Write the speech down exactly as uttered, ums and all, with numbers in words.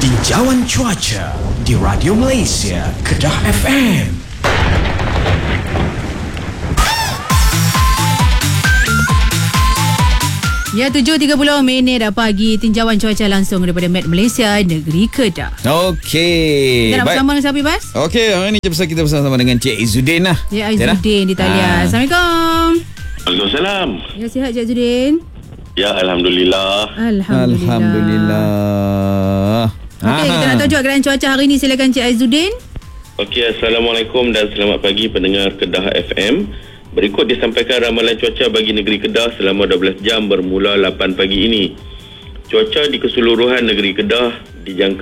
Tinjauan cuaca di Radio Malaysia Kedah F M. Ya, tujuh tiga puluh minit dah pagi. Tinjauan cuaca langsung daripada Met Malaysia, negeri Kedah. Okey. Kita nak bersama dengan siapa, Bas? Okey, hari ni jemput kita bersama dengan Cik Izzuddin lah. Cik Izzuddin di talian. Assalamualaikum. Waalaikumsalam. Ya, sihat Cik Izzuddin? Ya, Alhamdulillah. Alhamdulillah. Alhamdulillah. Okey, kita nak tahu juga keadaan cuaca hari ni. Silakan Cik Izzuddin. Okey, Assalamualaikum dan selamat pagi pendengar Kedah F M. Berikut disampaikan ramalan cuaca bagi negeri Kedah selama dua belas jam bermula lapan pagi ini. Cuaca di keseluruhan negeri Kedah dijangka